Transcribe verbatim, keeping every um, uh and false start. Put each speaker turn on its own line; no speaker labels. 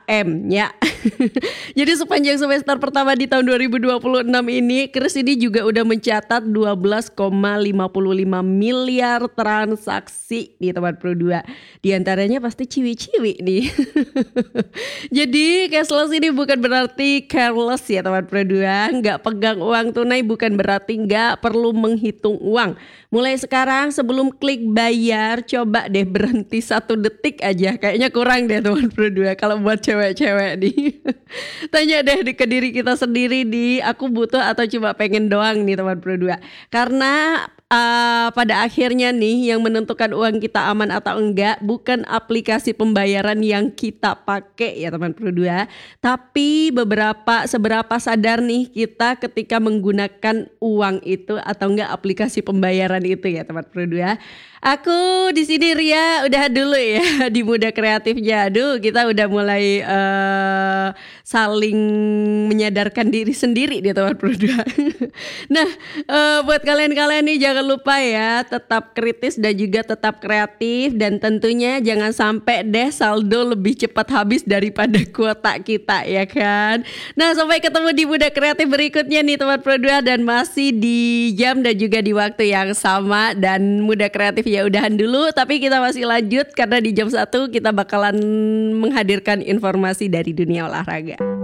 M ya. Jadi sepanjang semester pertama di tahun dua ribu dua puluh enam ini, Kris ini juga udah mencatat dua belas koma lima lima miliar transaksi nih teman Pro dua. Di antaranya pasti ciwi-ciwi nih. Jadi cashless ini bukan berarti careless ya teman Pro dua. Nggak pegang uang tunai bukan berarti nggak perlu menghitung uang. Mulai sekarang sebelum klik bayar, coba deh berhenti satu detik aja. Kayaknya kurang deh teman Pro dua kalau buat cewek-cewek nih. Tanya deh ke diri kita sendiri di aku butuh atau cuma pengen doang nih teman Pro dua. Karena uh, pada akhirnya nih yang menentukan uang kita aman atau enggak bukan aplikasi pembayaran yang kita pakai ya teman Pro dua, tapi beberapa seberapa sadar nih kita ketika menggunakan uang itu atau enggak aplikasi pembayaran itu ya teman Pro dua. Aku di sini Ria udah dulu ya di Muda Kreatifnya. Aduh, kita udah mulai uh, saling menyadarkan diri sendiri di teman Pro dua. Nah, uh, buat kalian-kalian nih jangan lupa ya tetap kritis dan juga tetap kreatif, dan tentunya jangan sampai deh saldo lebih cepat habis daripada kuota kita ya kan. Nah, sampai ketemu di Muda Kreatif berikutnya nih teman Pro dua, dan masih di jam dan juga di waktu yang sama. Dan Muda Kreatif ya udahan dulu, tapi kita masih lanjut karena di jam satu kita bakalan menghadirkan informasi dari dunia olahraga.